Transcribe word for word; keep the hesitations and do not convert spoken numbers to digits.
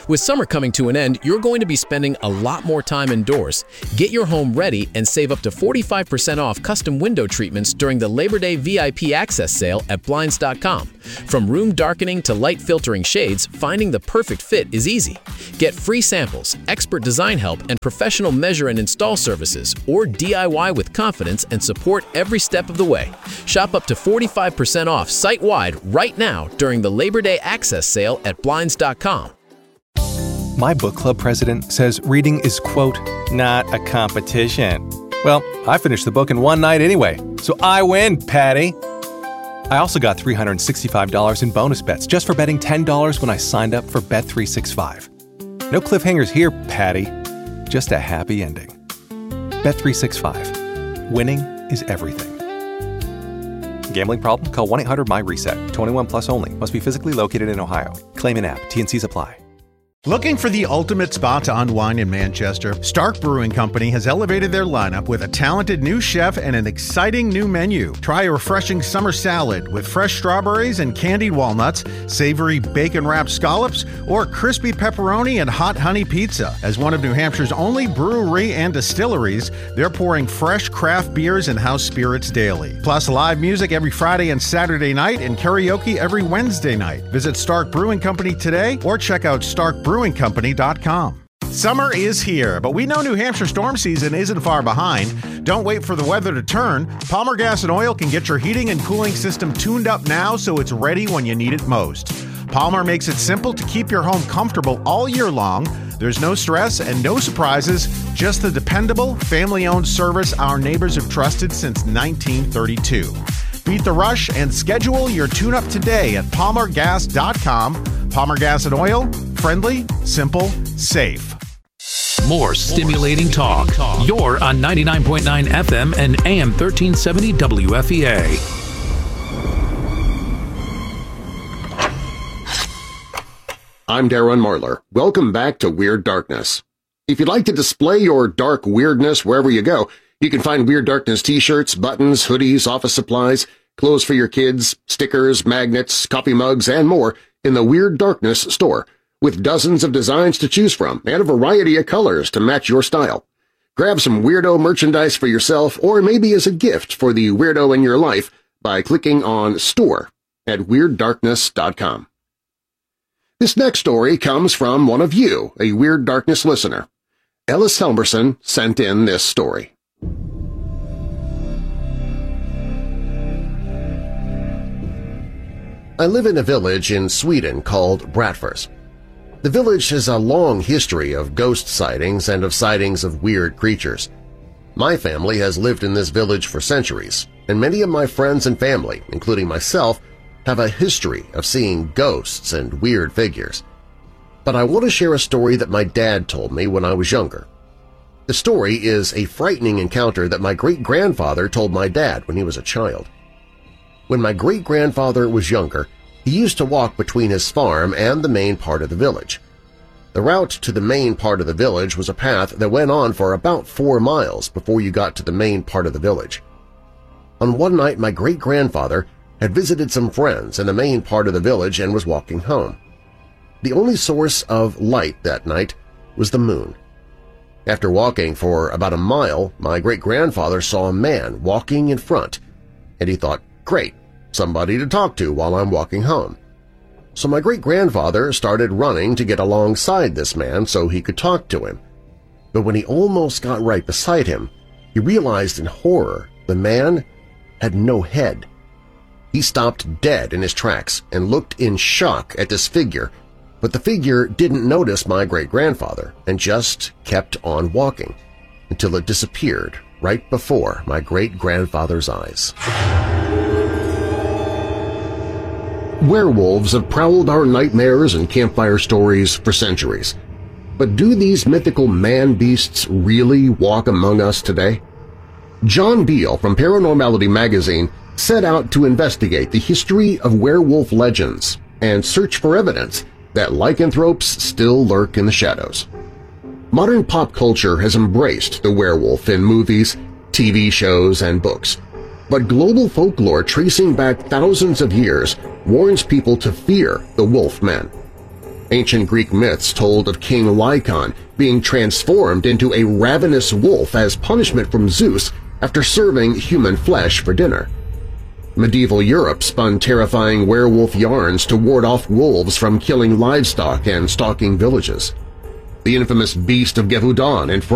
With summer coming to an end, you're going to be spending a lot more time indoors. Get your home ready and save up to forty-five percent off custom window treatments during the Labor Day V I P access sale at Blinds dot com. From room darkening to light filtering shades, finding the perfect fit is easy. Get free samples, expert design help, and professional measure and install services, or D I Y with confidence and support every step of the way. Shop up to forty-five percent off site-wide right now during the Labor Day access sale at Blinds dot com. My book club president says reading is, quote, not a competition. Well, I finished the book in one night anyway, so I win, Patty. I also got three hundred sixty-five dollars in bonus bets just for betting ten dollars when I signed up for Bet three sixty-five. No cliffhangers here, Patty. Just a happy ending. Bet three sixty-five. Winning is everything. Gambling problem? Call one eight hundred M Y reset. twenty-one plus only. Must be physically located in Ohio. Claim in app. T and Cs apply. Looking for the ultimate spot to unwind in Manchester? Stark Brewing Company has elevated their lineup with a talented new chef and an exciting new menu. Try a refreshing summer salad with fresh strawberries and candied walnuts, savory bacon-wrapped scallops, or crispy pepperoni and hot honey pizza. As one of New Hampshire's only brewery and distilleries, they're pouring fresh craft beers and house spirits daily. Plus live music every Friday and Saturday night and karaoke every Wednesday night. Visit Stark Brewing Company today or check out stark brewing company dot com. Summer is here, but we know New Hampshire storm season isn't far behind. Don't wait for the weather to turn. Palmer Gas and Oil can get your heating and cooling system tuned up now so it's ready when you need it most. Palmer makes it simple to keep your home comfortable all year long. There's no stress and no surprises, just the dependable, family-owned service our neighbors have trusted since nineteen thirty-two. Beat the rush and schedule your tune-up today at palmer gas dot com. Palmer Gas and Oil, friendly, simple, safe. More stimulating talk. You're on ninety-nine point nine F M and A M thirteen seventy W F E A. I'm Darren Marlar. Welcome back to Weird Darkness. If you'd like to display your dark weirdness wherever you go, you can find Weird Darkness t-shirts, buttons, hoodies, office supplies, clothes for your kids, stickers, magnets, coffee mugs, and more in the Weird Darkness store, with dozens of designs to choose from and a variety of colors to match your style. Grab some weirdo merchandise for yourself or maybe as a gift for the weirdo in your life by clicking on Store at weird darkness dot com. This next story comes from one of you, a Weird Darkness listener. Ellis Helmerson sent in this story. I live in a village in Sweden called Bratfors. The village has a long history of ghost sightings and of sightings of weird creatures. My family has lived in this village for centuries, and many of my friends and family, including myself, have a history of seeing ghosts and weird figures. But I want to share a story that my dad told me when I was younger. The story is a frightening encounter that my great-grandfather told my dad when he was a child. When my great-grandfather was younger, he used to walk between his farm and the main part of the village. The route to the main part of the village was a path that went on for about four miles before you got to the main part of the village. On one night, my great-grandfather had visited some friends in the main part of the village and was walking home. The only source of light that night was the moon. After walking for about a mile, my great-grandfather saw a man walking in front, and he thought, "Great, somebody to talk to while I'm walking home." So my great-grandfather started running to get alongside this man so he could talk to him. But when he almost got right beside him, he realized in horror the man had no head. He stopped dead in his tracks and looked in shock at this figure, but the figure didn't notice my great-grandfather and just kept on walking until it disappeared right before my great-grandfather's eyes. Werewolves have prowled our nightmares and campfire stories for centuries. But do these mythical man-beasts really walk among us today? John Deal from Paranormality magazine set out to investigate the history of werewolf legends and search for evidence that lycanthropes still lurk in the shadows. Modern pop culture has embraced the werewolf in movies, T V shows, and books, but global folklore tracing back thousands of years warns people to fear the wolf men. Ancient Greek myths told of King Lycaon being transformed into a ravenous wolf as punishment from Zeus after serving human flesh for dinner. Medieval Europe spun terrifying werewolf yarns to ward off wolves from killing livestock and stalking villages. The infamous Beast of Gévaudan in